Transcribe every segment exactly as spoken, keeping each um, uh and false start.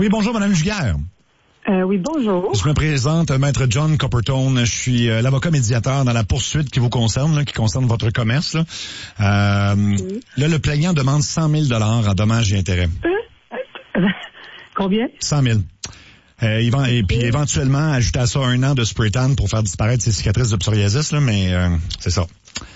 Oui, bonjour, Madame Giguère. Euh, oui, bonjour. Je me présente, Maître John Coppertone. Je suis euh, l'avocat médiateur dans la poursuite qui vous concerne, là, qui concerne votre commerce. Là, euh, oui. Là le plaignant demande cent mille dollars en dommages et intérêts. Euh, combien? cent mille. Euh, il va, et puis éventuellement ajouter à ça un an de spray tan pour faire disparaître ses cicatrices de psoriasis, là, mais euh, c'est ça.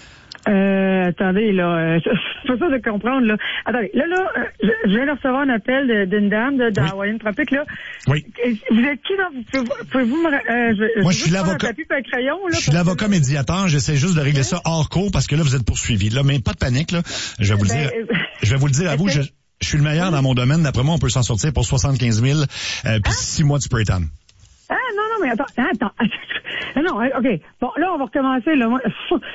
Euh, attendez, là, euh, c'est pas ça de comprendre, là. Attendez, là, là, euh, je, je viens de recevoir un appel de, d'une dame de, de oui. Hawaiian Tropic, là. Oui. Vous êtes qui, là? Pouvez-vous, pouvez-vous me, euh, je, Moi, je je suis l'avocat. Un crayon, là, je suis l'avocat que... médiateur. J'essaie juste de régler ça hors cours parce que là, vous êtes poursuivi. Là, mais pas de panique, là. Je vais vous le ben, dire. Euh, je vais vous le dire à vous. Je, je suis le meilleur oui. dans mon domaine. D'après moi, on peut s'en sortir pour soixante-quinze mille, euh, puis six mois de spray tan. Ah, non, non, mais attends, attends. Non, OK. Bon, là, on va recommencer, là. Moi,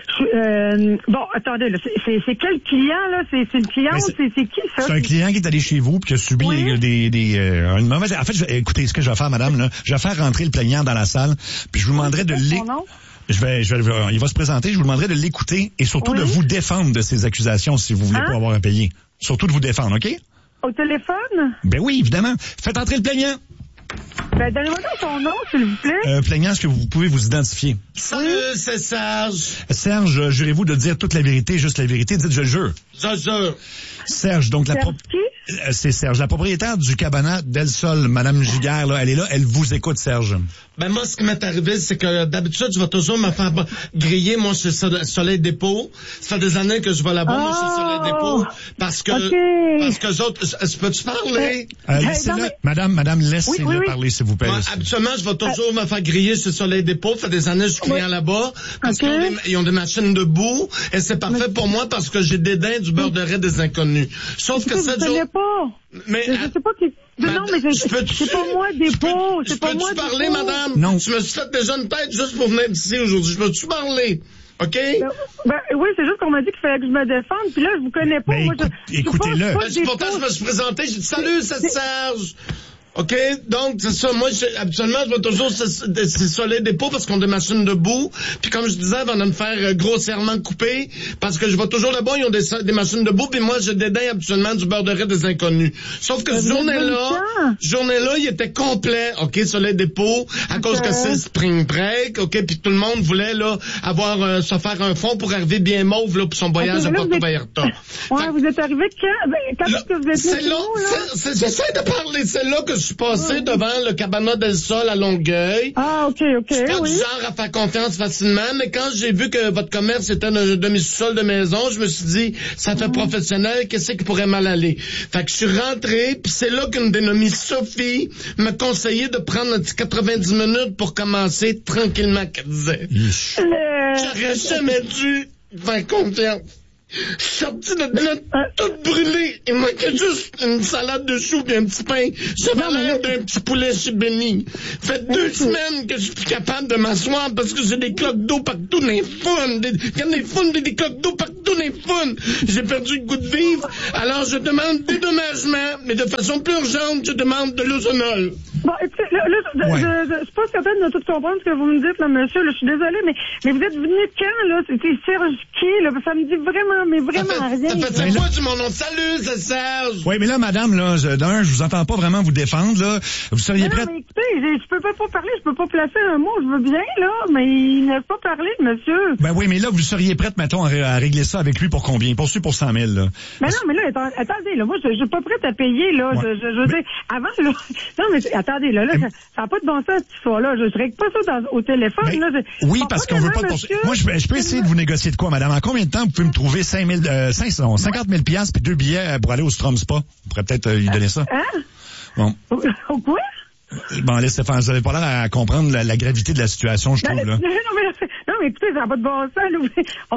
euh, bon, attendez, là. C'est, c'est, c'est quel client, là? C'est, c'est une cliente? C'est, c'est, c'est qui, ça? C'est un client qui est allé chez vous puis qui a subi oui. des, des, des euh, une mauvaise... En fait, je, écoutez, ce que je vais faire, madame, là, je vais faire rentrer le plaignant dans la salle puis je vous demanderai de l'écouter. Je vais, je vais, il va se présenter, je vous demanderai de l'écouter et surtout oui. de vous défendre de ces accusations si vous voulez hein? pas avoir à payer. Surtout de vous défendre, OK? Au téléphone? Ben oui, évidemment. Faites entrer le plaignant. Ben, donnez-moi donc son nom, s'il vous plaît. Euh, plaignant, est-ce que vous pouvez vous identifier? Salut, oui. c'est Serge. Serge, jurez-vous de dire toute la vérité, juste la vérité? Dites, je le jure. Je jure. Serge, donc la Serge qui? C'est Serge, la propriétaire du Cabana Del Sol, Madame Giguère, là, elle est là, elle vous écoute, Serge. Ben moi, ce qui m'est arrivé, c'est que d'habitude, je vais toujours me faire griller, moi, chez Soleil Dépôt. Ça fait des années que je vais là-bas, oh! moi, chez Soleil Dépôt, parce que, okay. parce que les autres, peux-tu parler? Euh, laissez-le, mais... madame, madame, laissez-le oui, oui, oui. parler, s'il vous plaît. Moi, habituellement, je vais toujours euh... me faire griller chez Soleil Dépôt. Ça fait des années que je suis client oui. là-bas, parce okay. qu'ils ont des, ils ont des machines de boue, et c'est parfait mais... pour moi, parce que j'ai dédain du beurre de raie des inconnus. Sauf que cette journée... pas. Mais, je, je sais pas qui... Madame, non, mais c'est, c'est pas moi Dépôt. C'est pas moi Peux-tu parler, dépôt. madame? Non. Je me suis fait déjà une tête juste pour venir ici aujourd'hui. Je peux-tu parler? OK? Ben, ben, oui, c'est juste qu'on m'a dit qu'il fallait que je me défende, puis là, je vous connais pas. Ben, moi, écoute, je, écoutez-le. Je ben, je, pourtant, je me suis présenté. J'ai dit, salut, c'est Serge. OK? Donc, c'est ça. Moi, je, habituellement, je vais toujours ces Soleil Dépôt parce qu'on a des machines de boue. Puis comme je disais, avant de me faire euh, grossièrement couper, parce que je vais toujours là-bas, ils ont des, des machines de boue, puis moi, je dédain habituellement du beurre de raie des inconnus. Sauf que cette journée-là, journée-là, il était complet, OK, Soleil Dépôt, à cause okay. que c'est Spring Break, OK, puis tout le monde voulait, là, avoir, euh, se faire un fond pour arriver bien mauve, là, pour son voyage okay, à Puerto Vallarta. Ouais, vous êtes arrivé quand? Ben, quand est-ce que vous êtes c'est là, c'est, j'essaie de parler, c'est là que je suis passé oui. devant le Cabana del Sol à Longueuil. Ah, OK, OK, je suis pas oui. du genre à faire confiance facilement, mais quand j'ai vu que votre commerce était un demi-sous-sol de maison, je me suis dit, ça fait mmh. professionnel, qu'est-ce qui pourrait mal aller? Fait que je suis rentré, puis c'est là qu'une dénommée Sophie m'a conseillé de prendre un petit quatre-vingt-dix minutes pour commencer tranquillement, qu'elle disait. Euh... J'aurais jamais dû faire confiance. Je suis sorti de là, toute brûlée. Il manquait juste une salade de choux et un petit pain. J'avais l'air d'un petit poulet chez Benny. Fait deux semaines que je suis plus capable de m'asseoir parce que j'ai des cloques d'eau partout dans les founes. Il y a des founes, des cloques d'eau partout dans les founes. J'ai perdu le goût de vivre. Alors je demande dédommagement, mais de façon plus urgente, je demande de l'ozonol. Bon, écoutez, là, là ouais. je, je, je suis pas certaine de tout comprendre ce que vous me dites, là, monsieur. Là, je suis désolée, mais, mais vous êtes venu quand, là? C'était Serge qui, là? Ça me dit vraiment, mais vraiment ça fait, rien. Ça fait cinq fois du mon nom. Salut, c'est Serge! Oui, mais là, madame, là, d'un, je vous entends pas vraiment vous défendre, là. Vous seriez prête? Non, mais écoutez, je, je peux pas, pas parler, je peux pas placer un mot, je veux bien, là, mais il n'a pas parlé, monsieur. Ben oui, mais là, vous seriez prête, mettons, à, à régler ça avec lui pour combien? Pour pour cent mille, là. Mais non, mais là, attendez, attendez là, moi, je, je suis pas prête à payer, là. Ouais. Je, je, je veux mais... dire, avant, là, non, mais attendez, là, là, mais... ça n'a pas de bon sens, cette histoire-là. Je ne règle pas ça dans, au téléphone, mais, là. Je, oui, parce qu'on veut pas de poursuite. Moi, je, je peux essayer de vous négocier de quoi, madame? En combien de temps vous pouvez me trouver cinq mille, euh, cinq cents, cinquante mille piastres puis deux billets pour aller au Strom Spa? On pourrait peut-être euh, lui donner ça. Hein? Bon. Au quoi? Bon, laissez Stéphane, vous n'avez pas l'air à comprendre la, la gravité de la situation, je trouve, non, là. Non, mais, non, mais écoutez, ça n'a pas de bon sens, là.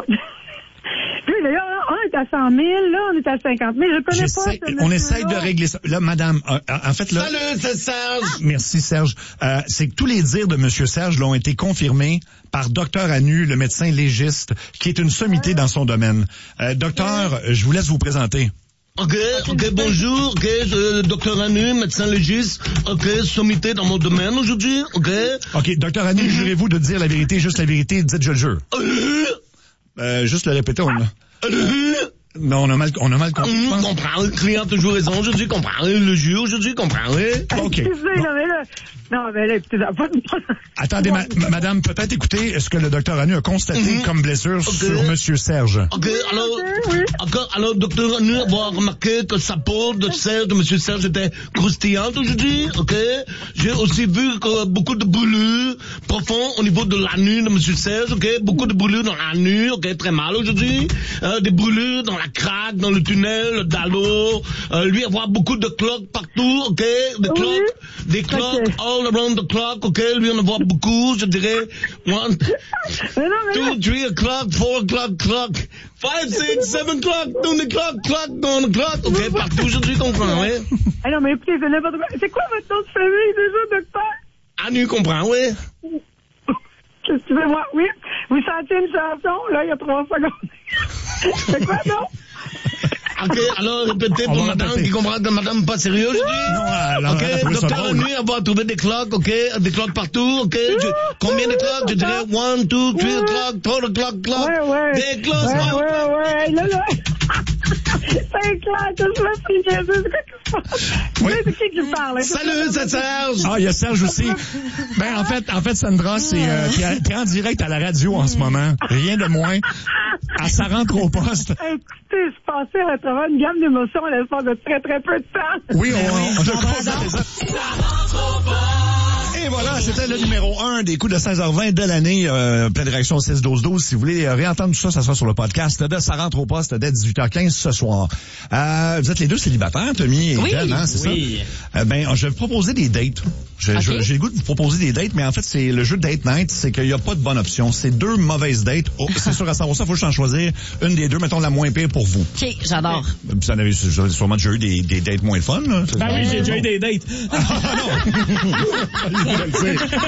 Puis là, on est à cent mille, là, on est à cinquante mille, je connais J'essaie, pas. On essaye de régler ça. Là, madame, euh, en fait, là. Salut, c'est Serge! Merci, Serge. Euh, c'est que tous les dires de monsieur Serge l'ont été confirmés par docteur Anu, le médecin légiste, qui est une sommité ouais. dans son domaine. Euh, docteur, ouais. je vous laisse vous présenter. Ok, ok, bonjour, ok, euh, docteur Anu, médecin légiste, ok, sommité dans mon domaine aujourd'hui, ok. Ok, docteur Anu, mm-hmm. jurez-vous de dire la vérité, juste la vérité, dites je le jure. Euh, Euh, juste le répéter, on a. Non, on a mal, on a mal compris. Mmh, comprends, le client a toujours raison. Aujourd'hui, comprends. Le jeu, aujourd'hui, comprends. Oui. OK. Excusez, Bon. là, mais là, non, mais là, écoutez, ça va pas de... Attendez, ma- ma- madame, peut-être écouter ce que le docteur Anu a constaté Mhm. comme blessure Ok. sur Monsieur Serge. Ok, alors, oui. encore, alors, docteur Anu, avoir remarqué que sa peau de Serge, de monsieur Serge était croustillante aujourd'hui, ok? J'ai aussi vu que beaucoup de brûlures profondes au niveau de l'anu de monsieur Serge, ok? Beaucoup de brûlures dans l'anu, ok? Très mal aujourd'hui. Euh, des brûlures dans la craque, dans le tunnel, le dallo. Euh, lui avoir beaucoup de cloques partout, ok? Des Oui. cloques, des cloques Ok. all around the clock, ok? Lui en avoir beaucoup, je dirais. One, Mais non, mais là, two, three o'clock, four o'clock, clock, five, six, seven o'clock, down the clock, clock, down the clock. Ok, partout aujourd'hui, comprends, oui? ah non, mais écoutez, c'est n'importe quoi. C'est quoi votre nom de famille, déjà, docteur? Anu, comprends, oui? Excusez-moi, oui. Vous sentez une chanson, là, il y a trois secondes. C'est quoi, non? Ok, alors répétez On pour va madame répéter. qui comprend que madame pas sérieux aujourd'hui. Non, elle a- Ok, elle a trouvé ça docteur drôle. Anu, avoir trouvé des cloques, ok, des cloques partout, ok. Je- combien de cloques? Je dirais one, two, three o'clock, four o'clock, clock. Ouais, ouais. Des cloques, Ouais, ouais. ouais, ouais. Là, là. C'est clair que je me suis niaisé. C'est quoi qui se passe? Oui. C'est qui qui parle? Salut, c'est Serge. Ah, il y a Serge aussi. Ben, en fait, en fait, Sandra, c'est, euh, t'es, à- t'es en direct à la radio en ce moment. Rien de moins. À ça rentre au poste. Écoutez, je passais à travers une gamme d'émotions à l'espace de très, très peu de temps. Oui, on, on, on a constaté ça. Et voilà, c'était le numéro un des coups de seize heures vingt de l'année. Euh, plein de réactions au six douze douze. Si vous voulez euh, réentendre tout ça, ça sera sur le podcast de Ça rentre au poste dès dix-huit heures quinze ce soir. Euh, vous êtes les deux célibataires, Tommy et Oui. Jen, hein, c'est Oui. ça? Euh, ben, je vais vous proposer des dates. Je- Ok. je- J'ai le goût de vous proposer des dates, mais en fait, c'est le jeu de date night, c'est qu'il n'y a pas de bonne option. C'est deux mauvaises dates. Oh, c'est sûr, à savoir ça, il faut juste en choisir une des deux, mettons la moins pire pour vous. OK, j'adore. Vous en avez vous avez sûrement déjà eu des, des dates moins le fun, là. Ben oui, j'ai déjà eu des dates. Ah non!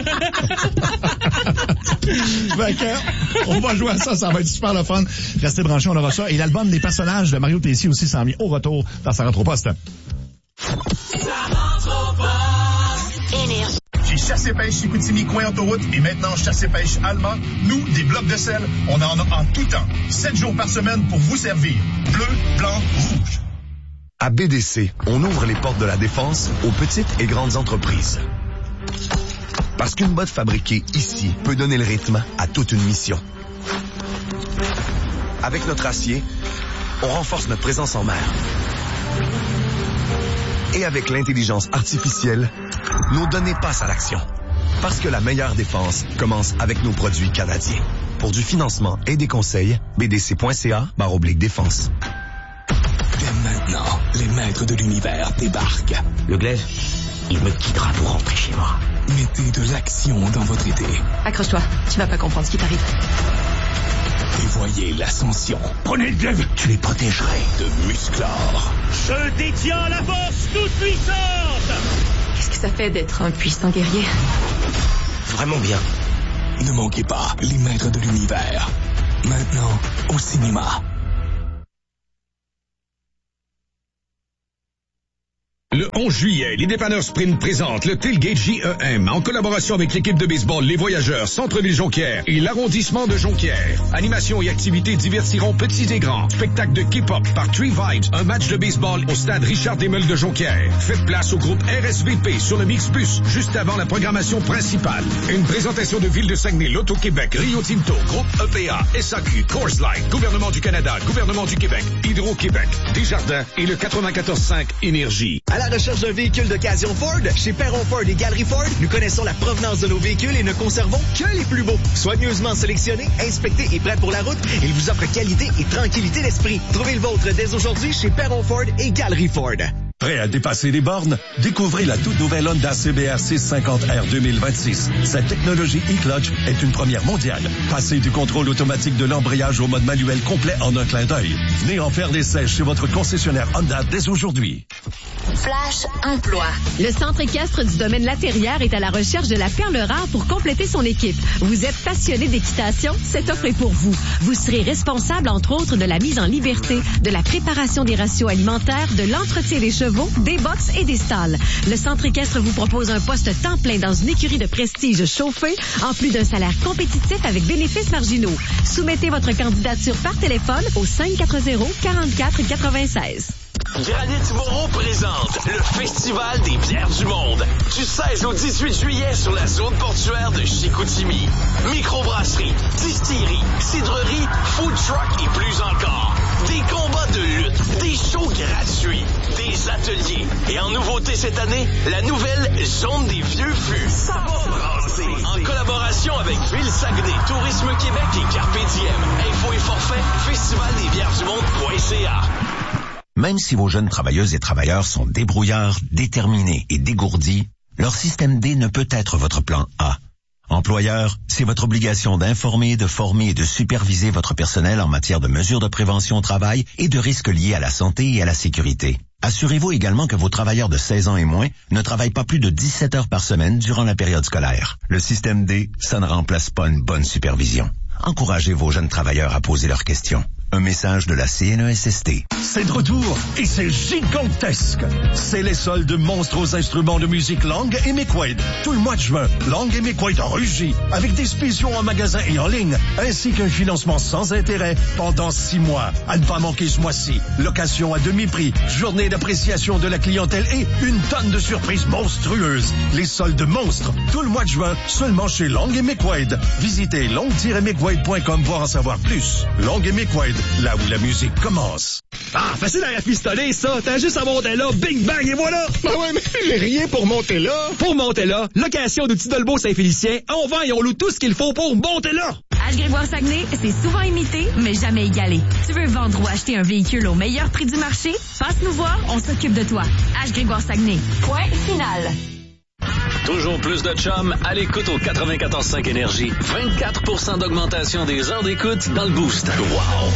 Fait que, on va jouer à ça, ça va être super le fun. Restez branchés, on aura ça. Et l'album des personnages de Mario Tessier aussi s'en vient au retour dans Ça rentre au poste. Chez Chasse et Pêche Chicoutimi, coin autoroute et maintenant Chasse et Pêche Allemand, nous, des blocs de sel, on en a en tout temps. Sept jours par semaine pour vous servir. Bleu, blanc, rouge. À B D C, on ouvre les portes de la défense aux petites et grandes entreprises. Parce qu'une botte fabriquée ici peut donner le rythme à toute une mission. Avec notre acier, on renforce notre présence en mer. Et avec l'intelligence artificielle, nos données passent à l'action. Parce que la meilleure défense commence avec nos produits canadiens. Pour du financement et des conseils, b d c point c a barre oblique défense. Dès maintenant, les maîtres de l'univers débarquent. Le glaive, il me quittera pour rentrer chez moi. Mettez de l'action dans votre été. Accroche-toi, tu vas pas comprendre ce qui t'arrive. Et voyez l'ascension Prenez le glaive, je les protégerai. de Musclor. Je détiens la force toute puissante. Qu'est-ce que ça fait d'être un puissant guerrier? Vraiment bien. Ne manquez pas les maîtres de l'univers. Maintenant, au cinéma. Le onze juillet, les dépanneurs Sprint présentent le Tailgate J E M en collaboration avec l'équipe de baseball Les Voyageurs, Centre-Ville Jonquière et l'arrondissement de Jonquière. Animations et activités divertiront petits et grands. Spectacle de K-pop par Three Vibes, un match de baseball au stade Richard Desmeules de Jonquière. Faites place au groupe R S V P sur le Mixbus, juste avant la programmation principale. Une présentation de Ville de Saguenay, L'Auto-Québec, Rio Tinto, Groupe E P A, S A Q, Coors Light, Gouvernement du Canada, Gouvernement du Québec, Hydro-Québec, Desjardins et le quatre-vingt-quatorze cinq Énergie. À la recherche d'un véhicule d'occasion Ford, chez Perron Ford et Galerie Ford, nous connaissons la provenance de nos véhicules et ne conservons que les plus beaux. Soigneusement sélectionnés, inspectés et prêts pour la route, ils vous offrent qualité et tranquillité d'esprit. Trouvez le vôtre dès aujourd'hui chez Perron Ford et Galerie Ford. Prêt à dépasser les bornes? Découvrez la toute nouvelle Honda C B R six cent cinquante R deux mille vingt-six. Cette technologie e-clutch est une première mondiale. Passez du contrôle automatique de l'embrayage au mode manuel complet en un clin d'œil. Venez en faire l'essai chez votre concessionnaire Honda dès aujourd'hui. Flash Emploi. Le Centre équestre du domaine La Terrière est à la recherche de la perle rare pour compléter son équipe. Vous êtes passionné d'équitation? Cette offre est pour vous. Vous serez responsable, entre autres, de la mise en liberté, de la préparation des ratios alimentaires, de l'entretien des chevaux, des box et des stalles. Le Centre équestre vous propose un poste temps plein dans une écurie de prestige chauffée, en plus d'un salaire compétitif avec bénéfices marginaux. Soumettez votre candidature par téléphone au cinq quatre zéro, quarante-quatre quatre-vingt-seize. Granit Moreau présente le Festival des bières du monde du seize au dix-huit juillet sur la zone portuaire de Chicoutimi. Microbrasserie, distillerie, cidrerie, food truck et plus encore. Des combats de lutte, des shows gratuits, des ateliers. Et en nouveauté cette année, la nouvelle Zone des Vieux Fûts. Ça va brasser. En collaboration avec Ville Saguenay, Tourisme Québec et Carpe Diem. Info et forfait, festival des bières du monde point c a. Même si vos jeunes travailleuses et travailleurs sont débrouillards, déterminés et dégourdis, leur système D ne peut être votre plan A. Employeur, c'est votre obligation d'informer, de former et de superviser votre personnel en matière de mesures de prévention au travail et de risques liés à la santé et à la sécurité. Assurez-vous également que vos travailleurs de seize ans et moins ne travaillent pas plus de dix-sept heures par semaine durant la période scolaire. Le système D, ça ne remplace pas une bonne supervision. Encouragez vos jeunes travailleurs à poser leurs questions. Un message de la C N E S S T. C'est de retour et c'est gigantesque. C'est les soldes monstres aux instruments de musique Lang et McQuaid. Tout le mois de juin, Lang et McQuaid rugit avec des spéciaux en magasin et en ligne, ainsi qu'un financement sans intérêt pendant six mois. À ne pas manquer ce mois-ci. Location à demi-prix, journée d'appréciation de la clientèle et une tonne de surprises monstrueuses. Les soldes monstres, tout le mois de juin, seulement chez Lang et McQuaid. Visitez long tiret mcquaid point com pour en savoir plus. Lang et McQuaid, là où la musique commence. Ah, facile à rafistoler, ça. T'as juste à monter là, bing bang, et voilà. Ben ouais, mais j'ai rien pour monter là. Pour monter là, location d'outils Dolbeau Saint-Félicien, on vend et on loue tout ce qu'il faut pour monter là. H. Grégoire Saguenay, c'est souvent imité, mais jamais égalé. Tu veux vendre ou acheter un véhicule au meilleur prix du marché? Passe nous voir, on s'occupe de toi. H. Grégoire Saguenay. Point final. Toujours plus de chum à l'écoute au quatre-vingt-quatorze cinq Énergie. vingt-quatre pour cent d'augmentation des heures d'écoute dans le boost. Wow!